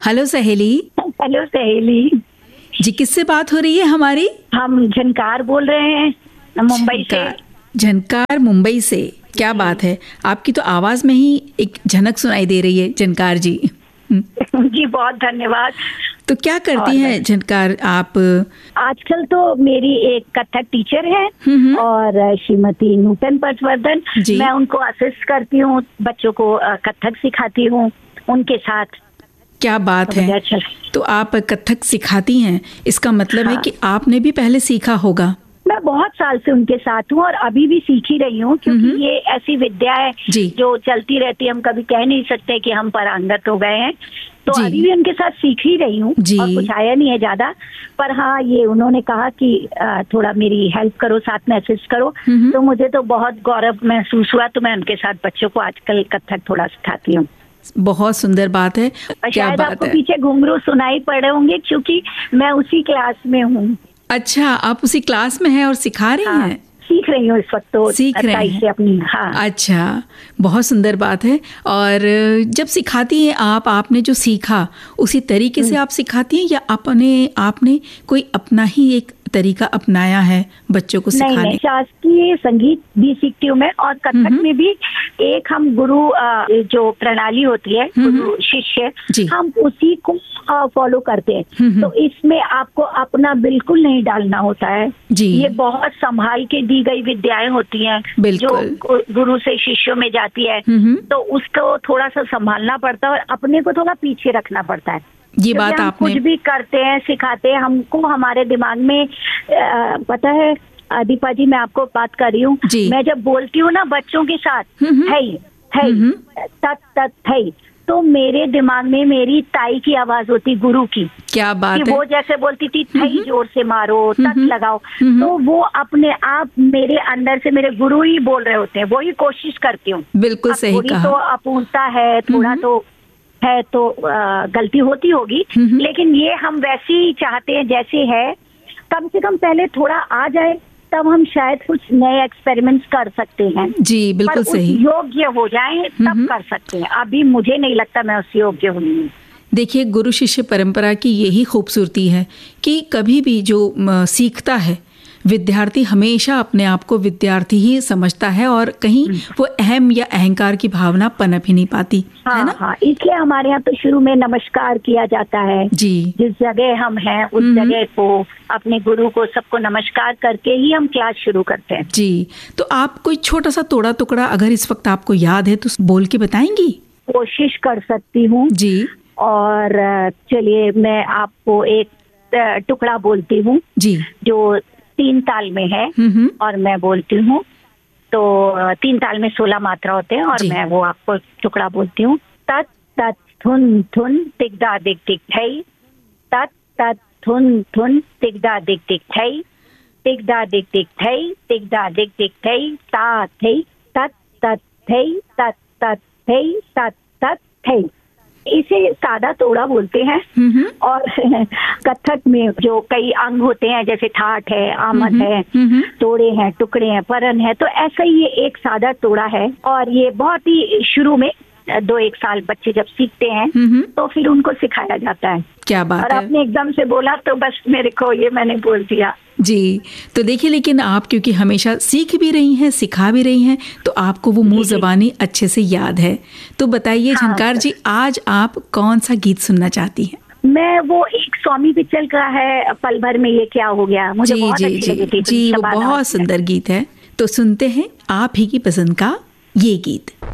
Hello सहेली। Hello सहेली जी, किससे बात हो रही है हमारी? हम झनकार बोल रहे हैं मुंबई से। झनकार मुंबई से, क्या बात है, आपकी तो आवाज में ही एक झनक सुनाई दे रही है झनकार जी। जी बहुत धन्यवाद। तो क्या करती हैं झनकार आप? आजकल तो मेरी एक कथक टीचर है और श्रीमती नूतन पटवर्धन, मैं उनको असिस्ट करती हूँ, बच्चों को कथक सिखाती हूँ उनके साथ। क्या बात है। तो आप कथक सिखाती हैं, इसका मतलब है कि आपने भी पहले सीखा होगा। मैं बहुत साल से उनके साथ हूँ और अभी भी सीख ही रही हूँ, क्योंकि ये ऐसी विद्या है जो चलती रहती है। हम कभी कह नहीं सकते कि हम पारंगत हो गए हैं, तो अभी भी उनके साथ सीख ही रही हूँ और कुछ आया नहीं है ज्यादा। पर हाँ, ये उन्होंने कहा कि थोड़ा मेरी हेल्प करो, साथ में असिस्ट करो, तो मुझे तो बहुत गौरव महसूस हुआ। तो मैं उनके साथ बच्चों को आजकल कथक थोड़ा सिखाती हूँ। बहुत सुंदर बात है। क्या शायद बात आपको है? पीछे घुंघरू सुनाई पड़े होंगे, क्योंकि मैं उसी क्लास में हूँ। अच्छा, आप उसी क्लास में हैं और सिखा रही हैं? सीख रही हूँ इस वक्त, तो सीख रही हैं अपनी। हाँ। अच्छा, बहुत सुंदर बात है। और जब सिखाती हैं आपने जो सीखा उसी तरीके से आप सिखाती हैं या आपने कोई अपना ही एक तरीका अपनाया है बच्चों को सिखाने? नहीं, शास्त्रीय संगीत भी सीखती हूँ मैं, और कथक में भी एक हम गुरु जो प्रणाली होती है, गुरु शिष्य, हम उसी को फॉलो करते हैं। तो इसमें आपको अपना बिल्कुल नहीं डालना होता है। ये बहुत संभाल के दी गई विद्याएं होती हैं जो गुरु से शिष्यों में जाती है, तो उसको थोड़ा सा संभालना पड़ता है और अपने को थोड़ा पीछे रखना पड़ता है। ये बात हम आपने कुछ भी करते हैं, सिखाते हैं, हमको हमारे दिमाग में पता है दीपा जी, मैं आपको बात कर रही हूँ, मैं जब बोलती हूँ ना बच्चों के साथ है तत तत है, तो मेरे दिमाग में मेरी ताई की आवाज होती, गुरु की। क्या बात कि है। वो जैसे बोलती थी थई जोर से मारो, तत लगाओ, तो वो अपने आप मेरे अंदर से मेरे गुरु ही बोल रहे होते हैं, वो ही कोशिश करती हूँ। बिल्कुल सही कहा। तो अपूर्णता है, थोड़ा तो है, तो गलती होती होगी, लेकिन ये हम वैसे ही चाहते हैं जैसे है। कम से कम पहले थोड़ा आ जाए, तब हम शायद कुछ नए एक्सपेरिमेंट्स कर सकते हैं। जी बिल्कुल सही। योग्य हो जाए तब कर सकते हैं। अभी मुझे नहीं लगता मैं उस योग्य हूँ। देखिए, गुरु शिष्य परंपरा की यही खूबसूरती है कि कभी भी जो सीखता है विद्यार्थी हमेशा अपने आप को विद्यार्थी ही समझता है और कहीं वो अहम या अहंकार की भावना पनप ही नहीं पाती, है ना? हाँ, इसलिए हमारे यहाँ तो शुरू में नमस्कार किया जाता है। जिस जगह हम हैं उस जगह को, अपने गुरु को, सबको नमस्कार करके ही हम क्लास शुरू करते हैं। जी, तो आप कोई छोटा सा तोड़ा टुकड़ा अगर इस वक्त आपको याद है तो बोल के बताएंगी? कोशिश कर सकती हूँ जी। और चलिए मैं आपको एक टुकड़ा बोलती हूँ जी, जो 3 ताल में है और मैं बोलती हूँ। तो 3 ताल में 16 मात्रा होते हैं और मैं वो आपको टुकड़ा बोलती हूँ। तत तत थुन थुन तिगदा दिग दिग थई, तत तत थुन थुन तिगदा दिग दिग थई, तिगदा दिग दिग थई, तिगदा दिग दिग थई, ता थई, तत तत थई, तत तत थई, तत तत थई। इसे सादा तोड़ा बोलते हैं। और कथक में जो कई अंग होते हैं, जैसे ठाठ है, आमद है, तोड़े हैं, टुकड़े हैं, परन है, तो ऐसा ही ये एक सादा तोड़ा है। और ये बहुत ही शुरू में 2-1 साल बच्चे जब सीखते हैं तो फिर उनको सिखाया जाता है। क्या बात है। और आपने एकदम से बोला तो बस मेरे को ये मैंने बोल दिया जी। तो देखिए, लेकिन आप क्योंकि हमेशा सीख भी रही हैं, सिखा भी रही हैं, तो आपको वो मुंह ज़बानी अच्छे से याद है। तो बताइए झनकार जी, आज आप कौन सा गीत सुनना चाहती हैं? मैं वो एक स्वामी पिक्चर का है, पल भर में ये क्या हो गया, मुझे बहुत अच्छी लगी थी। जी, वो बहुत सुंदर गीत है। तो सुनते हैं आप ही की पसंद का ये गीत।